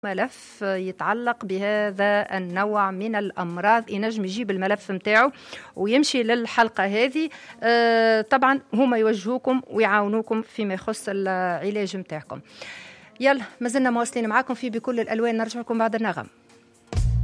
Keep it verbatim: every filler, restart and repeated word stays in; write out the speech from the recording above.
ملف يتعلق بهذا النوع من الأمراض ينجم يجيب الملف متاعه ويمشي للحلقة هذه. طبعا هما يوجهوكم ويعاونوكم فيما يخص العلاج متاعكم. يلا مازلنا مواصلين معاكم في بكل الألوان، نرجع لكم بعد النغم.